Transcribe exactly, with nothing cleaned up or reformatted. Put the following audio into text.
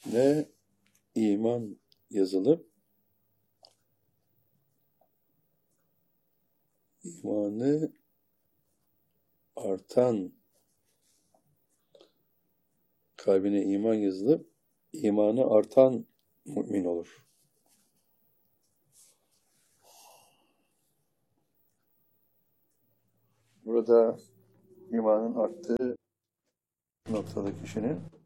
kalbine iman yazılıp imanı artan kalbine iman yazılıp imanı artan mümin olur. Burada imanın arttığı noktada kişinin